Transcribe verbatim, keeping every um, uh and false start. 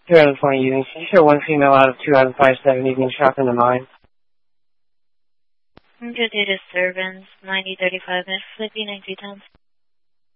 two out of twenty evenings. Can you show one female out of two out of five seven evenings shopping the mine? Good day, disturbance, ninety thirty-five, Miss Flippy, ninety times.